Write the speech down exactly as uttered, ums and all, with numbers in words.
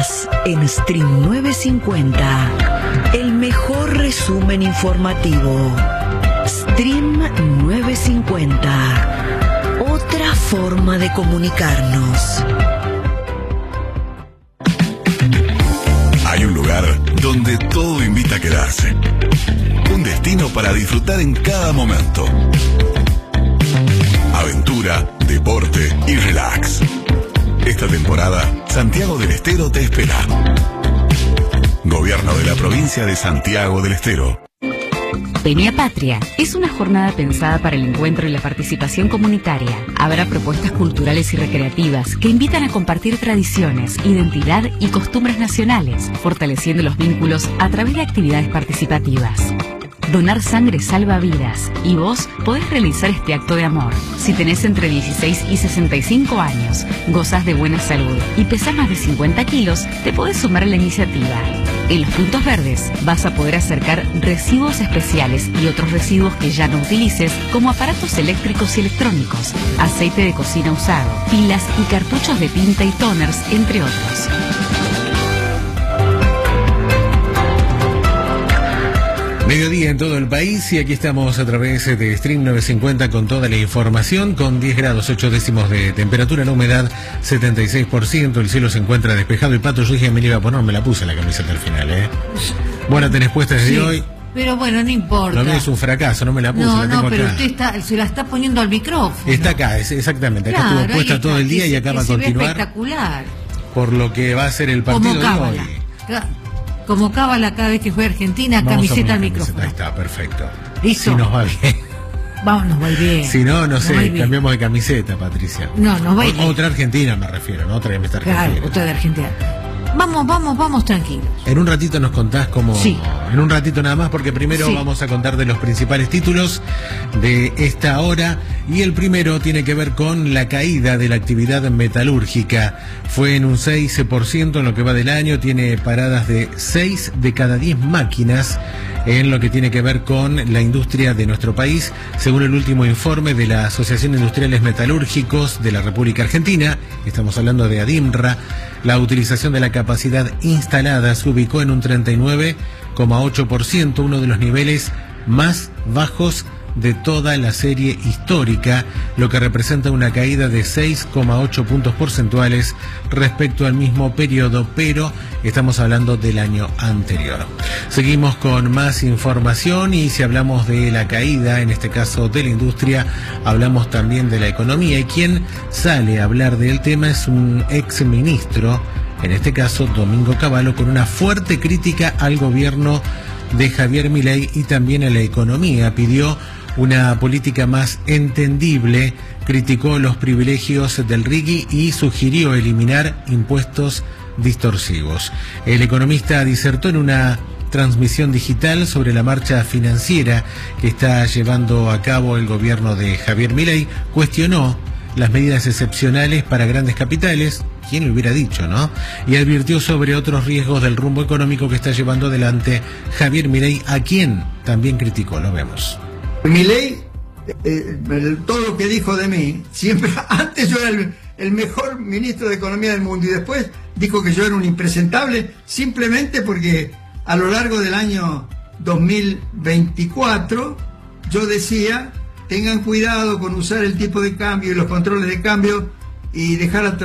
horas en Stream novecientos cincuenta. El mejor resumen informativo. Stream novecientos cincuenta. Otra forma de comunicarnos. Hay un lugar donde todo invita a quedarse. Un destino para disfrutar en cada momento. Aventura, deporte y relax. Esta temporada, Santiago del Estero te espera. Gobierno de la provincia de Santiago del Estero. Peña Patria es una jornada pensada para el encuentro y la participación comunitaria. Habrá propuestas culturales y recreativas que invitan a compartir tradiciones, identidad y costumbres nacionales, fortaleciendo los vínculos a través de actividades participativas. Donar sangre salva vidas y vos podés realizar este acto de amor. Si tenés entre dieciséis y sesenta y cinco años, gozás de buena salud y pesás más de cincuenta kilos, te podés sumar a la iniciativa. En los puntos verdes vas a poder acercar recibos especiales y otros residuos que ya no utilices, como aparatos eléctricos y electrónicos, aceite de cocina usado, pilas y cartuchos de tinta y toners, entre otros. Mediodía en todo el país y aquí estamos a través de Stream novecientos cincuenta con toda la información, con diez grados ocho décimos de temperatura, la humedad setenta y seis por ciento, el cielo se encuentra despejado y Pato, yo dije me la iba a poner, me la puse la camiseta al final, ¿eh? Bueno, tenés puesta desde sí, hoy. Pero bueno, no importa. Lo mío es un fracaso, no me la puse, no, la tengo no, pero acá. usted está, se la está poniendo al micrófono. Está acá, es, exactamente, acá claro, estuvo puesta está, todo el día y, y acá va a se ve continuar. Espectacular. Por lo que va a ser el partido de hoy. Como cábala cada vez que juega Argentina, Vamos camiseta al camiseta, micrófono. Ahí está, perfecto. ¿Listo? Si nos va bien. Vamos, nos va bien. Si no, no sé, bien. cambiamos de camiseta, Patricia. No, nos va bien. Otra Argentina me refiero, ¿no? Otra de esta Argentina. Claro, otra de Argentina. Vamos, vamos, vamos tranquilos. En un ratito nos contás cómo... Sí. En un ratito nada más, porque primero sí. vamos a contar de los principales títulos de esta hora. Y el primero tiene que ver con la caída de la actividad metalúrgica. Fue en un seis por ciento en lo que va del año. Tiene paradas de seis de cada diez máquinas en lo que tiene que ver con la industria de nuestro país, según el último informe de la Asociación de Industriales Metalúrgicos de la República Argentina. Estamos hablando de ADIMRA. La utilización de la capacidad instalada se ubicó en un treinta y nueve coma ocho por ciento, uno de los niveles más bajos de toda la serie histórica, lo que representa una caída de seis coma ocho puntos porcentuales respecto al mismo periodo, pero estamos hablando del año anterior. Seguimos con más información y si hablamos de la caída, en este caso de la industria, hablamos también de la economía y quien sale a hablar del tema es un ex ministro, en este caso Domingo Cavallo, con una fuerte crítica al gobierno de Javier Milei y también a la economía. Pidió una política más entendible, criticó los privilegios del Rigui y sugirió eliminar impuestos distorsivos. El economista disertó en una transmisión digital sobre la marcha financiera que está llevando a cabo el gobierno de Javier Milei, cuestionó las medidas excepcionales para grandes capitales, ¿quién lo hubiera dicho, no? Y advirtió sobre otros riesgos del rumbo económico que está llevando adelante Javier Milei, a quien también criticó. Lo vemos. Milei, eh, el, todo lo que dijo de mí, siempre, antes yo era el, el mejor ministro de Economía del mundo y después dijo que yo era un impresentable, simplemente porque a lo largo del año dos mil veinticuatro yo decía, tengan cuidado con usar el tipo de cambio y los controles de cambio y dejar atrás